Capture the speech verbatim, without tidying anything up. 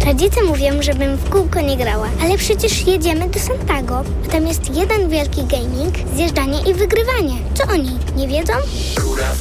Rodzice mówią, żebym w kółko nie grała, ale przecież jedziemy do Santiago, a tam jest jeden wielki gaming, zjeżdżanie i wygrywanie. Co oni, nie wiedzą? Góra w